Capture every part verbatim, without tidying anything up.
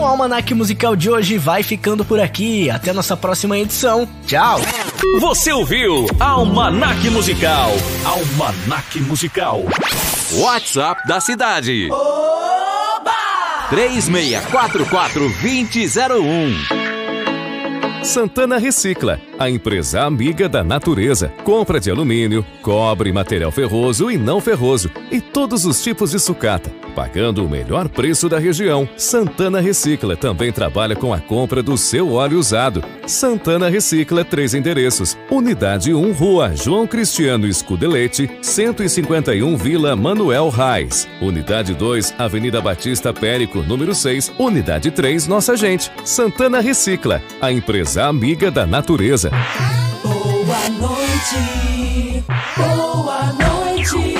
Almanac Musical de hoje vai ficando por aqui. Até nossa próxima edição. Tchau! Você ouviu Almanac Musical. Almanac Musical. WhatsApp da cidade. Oba! três seis quatro quatro, dois zero zero um. Santana Recicla, a empresa amiga da natureza. Compra de alumínio, cobre, material ferroso e não ferroso e todos os tipos de sucata, pagando o melhor preço da região. Santana Recicla também trabalha com a compra do seu óleo usado. Santana Recicla, três endereços. Unidade um, Rua João Cristiano Scudelete, cento e cinquenta e um, Vila Manuel Reis. Unidade dois, Avenida Batista Périco, número seis. Unidade três, Nossa Gente. Santana Recicla, a empresa amiga da natureza. Boa noite, boa noite.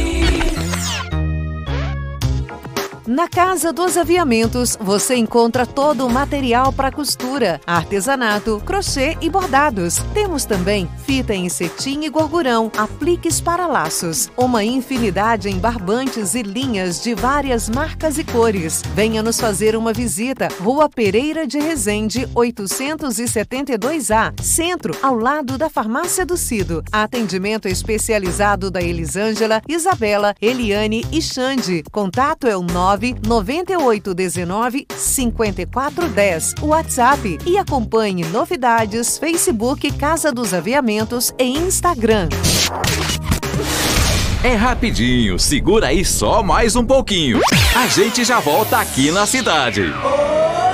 Na Casa dos Aviamentos, você encontra todo o material para costura, artesanato, crochê e bordados. Temos também fita em cetim e gorgurão, apliques para laços, uma infinidade em barbantes e linhas de várias marcas e cores. Venha nos fazer uma visita, Rua Pereira de Resende, oitocentos e setenta e dois A, Centro, ao lado da Farmácia do Cido. Atendimento especializado da Elisângela, Isabela, Eliane e Xande. Contato é o nove nove oito um nove, cinco quatro um zero. WhatsApp e acompanhe novidades, Facebook Casa dos Aviamentos e Instagram. É rapidinho, segura aí só mais um pouquinho. A gente já volta aqui na cidade.